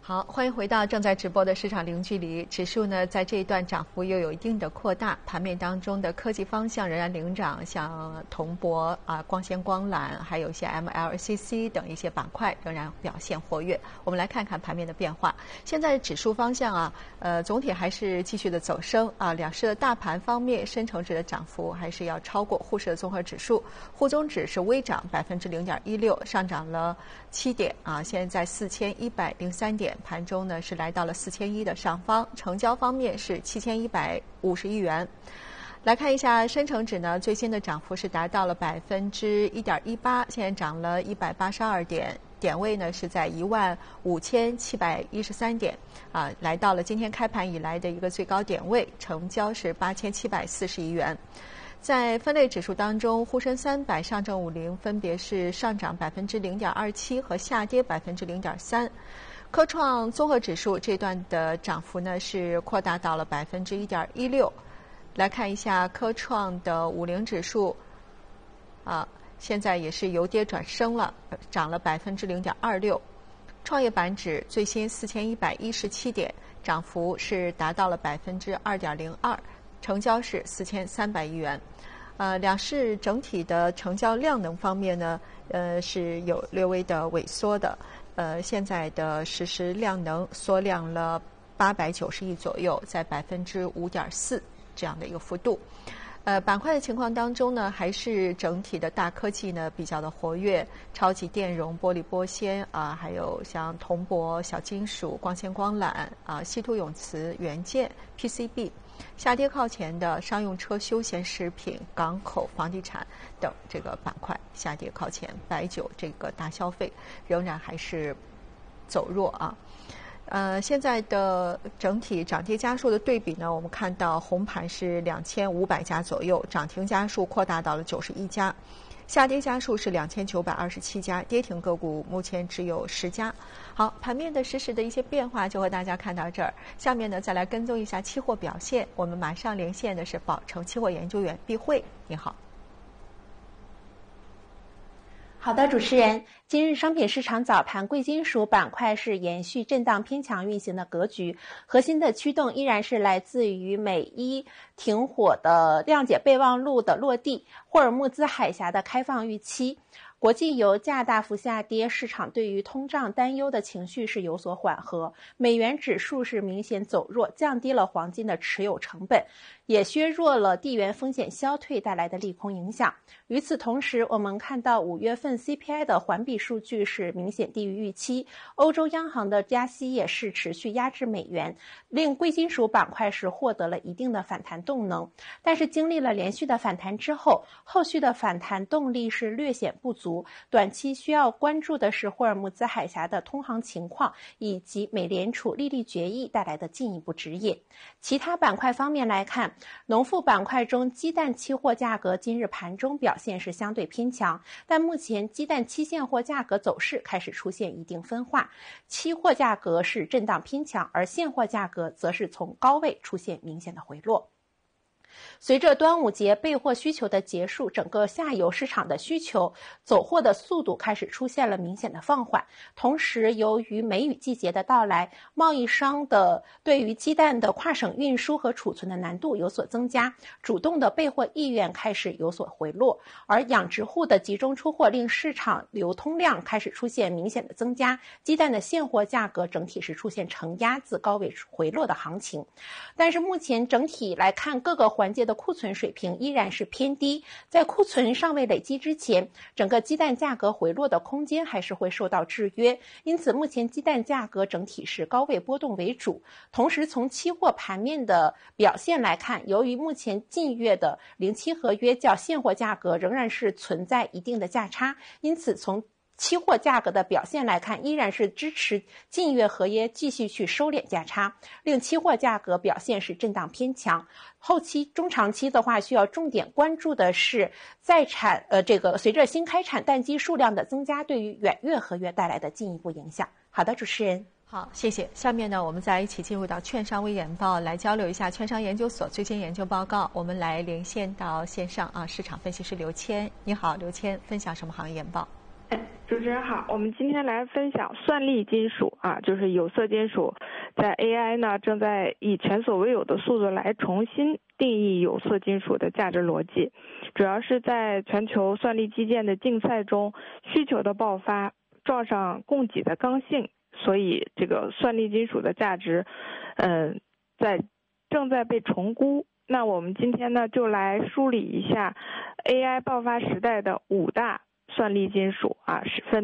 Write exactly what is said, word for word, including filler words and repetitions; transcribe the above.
好，欢迎回到正在直播的市场零距离。指数呢，在这一段涨幅又有一定的扩大，盘面当中的科技方向仍然领涨，像铜箔啊、光纤光缆，还有一些 M L C C 等一些板块仍然表现活跃。我们来看看盘面的变化。现在指数方向啊，呃，总体还是继续的走升啊。两市的大盘方面，深成指的涨幅还是要超过沪市的综合指数。沪综指是微涨百分之零点一六，上涨了七点啊，现在四千一百零三点。盘中呢是来到了四千一的上方，成交方面是七千一百五十亿元。来看一下深成指呢，最新的涨幅是达到了百分之一点一八，现在涨了一百八十二点，点位呢是在一万五千七百一十三点，啊，来到了今天开盘以来的一个最高点位，成交是八千七百四十亿元。在分类指数当中，沪深三百、上证五零分别是上涨百分之零点二七和下跌百分之零点三。科创综合指数这段的涨幅呢是扩大到了百分之一点一六。来看一下科创的五零指数，啊，现在也是由跌转升了，涨了百分之零点二六。创业板指最新四千一百一十七点，涨幅是达到了百分之二点零二，成交是四千三百亿元。呃，两市整体的成交量能方面呢，呃是有略微的萎缩的。呃，现在的实时量能缩量了八百九十亿左右，在百分之五点四这样的一个幅度。呃，板块的情况当中呢，还是整体的大科技呢比较的活跃，超级电容、玻璃玻纤啊，还有像铜箔、小金属、光纤光缆啊、稀土永磁、元件、P C B。下跌靠前的商用车、休闲食品、港口、房地产等这个板块下跌靠前，白酒这个大消费仍然还是走弱啊。呃，现在的整体涨跌家数的对比呢，我们看到红盘是两千五百家左右，涨停家数扩大到了九十一家。下跌家数是两千九百二十七家，跌停个股目前只有十家。好，盘面的实时的一些变化就和大家看到这儿。下面呢，再来跟踪一下期货表现。我们马上连线的是宝诚期货研究员毕慧，你好。 好的，主持人，今日商品市场早盘贵金属板块是延续震荡偏强运行的格局，核心的驱动依然是来自于美伊停火的谅解备忘录的落地，霍尔木兹海峡的开放预期。国际油价大幅下跌，市场对于通胀担忧的情绪是有所缓和，美元指数是明显走弱，降低了黄金的持有成本，也削弱了地缘风险消退带来的利空影响。与此同时，我们看到五月份 C P I 的环比数据是明显低于预期，欧洲央行的加息也是持续压制美元，令贵金属板块是获得了一定的反弹动能。但是经历了连续的反弹之后，后续的反弹动力是略显不足，短期需要关注的是霍尔木兹海峡的通航情况，以及美联储利率决议带来的进一步指引。其他板块方面来看，农副板块中鸡蛋期货价格今日盘中表现是相对偏强，但目前鸡蛋期现货价格走势开始出现一定分化，期货价格是震荡偏强，而现货价格则是从高位出现明显的回落。随着端午节备货需求的结束，整个下游市场的需求走货的速度开始出现了明显的放缓。同时，由于梅雨季节的到来，贸易商的对于鸡蛋的跨省运输和储存的难度有所增加，主动的备货意愿开始有所回落。而养殖户的集中出货令市场流通量开始出现明显的增加，鸡蛋的现货价格整体是出现承压自高位回落的行情。但是目前整体来看，各个环节的库存水平依然是偏低，在库存尚未累积之前，整个鸡蛋价格回落的空间还是会受到制约，因此目前鸡蛋价格整体是高位波动为主。同时从期货盘面的表现来看，由于目前近月的零期合约较现货价格仍然是存在一定的价差，因此从期货价格的表现来看，依然是支持近月合约继续去收敛价差，令期货价格表现是震荡偏强。后期中长期的话，需要重点关注的是在产呃这个随着新开产蛋鸡数量的增加，对于远月合约带来的进一步影响。好的，主持人。 好，谢谢。下面呢，我们再一起进入到券商微研报，来交流一下券商研究所最新研究报告。我们来连线到线上啊，市场分析师刘谦。你好，刘谦，分享什么行业研报？ 主持人好，我们今天来分享算力金属啊，就是有色金属，在 A I 呢正在以前所未有的速度来重新定义有色金属的价值逻辑，主要是在全球算力基建的竞赛中，需求的爆发撞上供给的刚性，所以这个算力金属的价值，嗯、呃，在正在被重估。那我们今天呢就来梳理一下 A I 爆发时代的五大算力金属啊，是分